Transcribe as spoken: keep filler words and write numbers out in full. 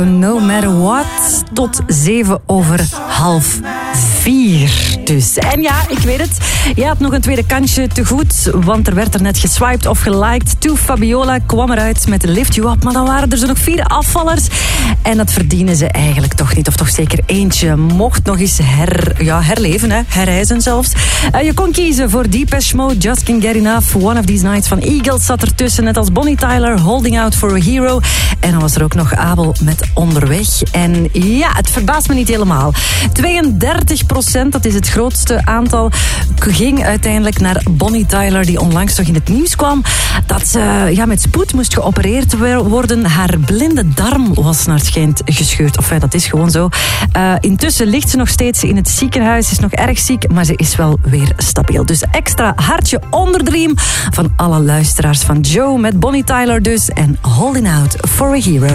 No matter what, tot zeven over half vier dus. En ja, ik weet het, jij had nog een tweede kansje te goed, want er werd er net geswiped of geliked. To Fabiola kwam eruit met Lift You Up, maar dan waren er zo nog vier afvallers. En dat verdienen ze eigenlijk toch niet, of toch zeker eentje. Mocht nog eens her, ja, herleven, hè? herreizen zelfs. Uh, je kon kiezen voor Depeche Mode, Just Can't Get Enough. One of These Nights van Eagles zat ertussen, net als Bonnie Tyler, Holding Out for a Hero. En dan was er ook nog Abel met Onderweg. En ja, het verbaast me niet helemaal. tweeëndertig procent, dat is het grootste aantal, ging uiteindelijk naar Bonnie Tyler, die onlangs toch in het nieuws kwam dat ze ja, met spoed moest geopereerd worden. Haar blinde darm was naar het schijnt gescheurd. Of ja, dat is gewoon zo. Uh, intussen ligt ze nog steeds in het ziekenhuis, is nog erg ziek, maar ze is wel weer stabiel. Dus extra hartje onder de riem van alle luisteraars van Joe met Bonnie Tyler dus en Holding Out for a Hero.